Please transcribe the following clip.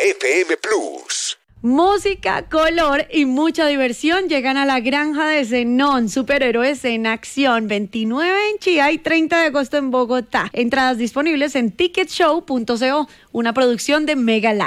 FM Plus. Música, color y mucha diversión llegan a la granja de Zenón, superhéroes en acción, 29 en Chía y 30 de agosto en Bogotá. Entradas disponibles en ticketshow.co, una producción de Mega Live.